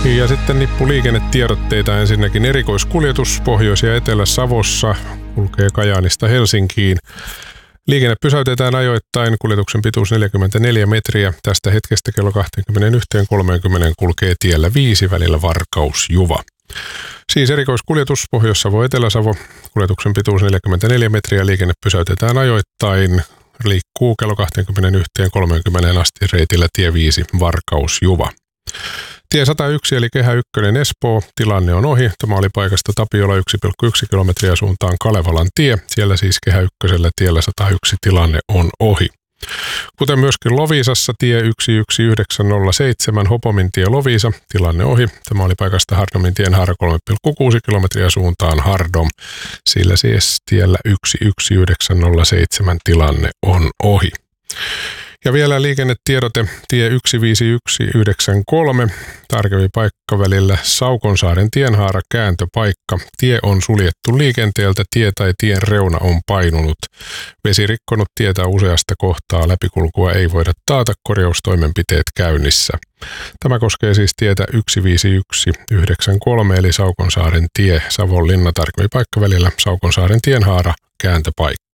Ja sitten nippu liikennetiedotteita. Ensinnäkin erikoiskuljetus Pohjois- ja Etelä-Savossa kulkee Kajaanista Helsinkiin. Liikenne pysäytetään ajoittain, kuljetuksen pituus 44 metriä. Tästä hetkestä kello 21.30 kulkee tiellä 5 välillä Varkaus-Juva. Siis erikoiskuljetus Pohjois-Savo, Etelä-Savo, kuljetuksen pituus 44 metriä, liikenne pysäytetään ajoittain, liikkuu kello 21.30 asti reitillä tie 5 Varkaus-Juva. Tie 101 eli Kehä 1 Espoo, tilanne on ohi. Tämä oli paikasta Tapiola 1,1 kilometriä suuntaan Kalevalan tie. Siellä siis Kehä 1 tiellä 101 tilanne on ohi. Kuten myöskin Loviisassa tie 11907 Hopomintie Loviisa, tilanne ohi. Tämä oli paikasta Hardomin tien haara 3,6 kilometriä suuntaan Hardom. Sillä siis tiellä 11907 tilanne on ohi. Ja vielä liikennetiedote, tie 15193, tarkempi paikka välillä Saukonsaaren tienhaara kääntöpaikka. Tie on suljettu liikenteeltä, tie tai tien reuna on painunut. Vesi rikkonut tietä useasta kohtaa, läpikulkua ei voida taata, korjaustoimenpiteet käynnissä. Tämä koskee siis tietä 15193 eli Saukonsaaren tie Savonlinna, tarkempi paikka välillä Saukonsaaren tienhaara kääntöpaikka.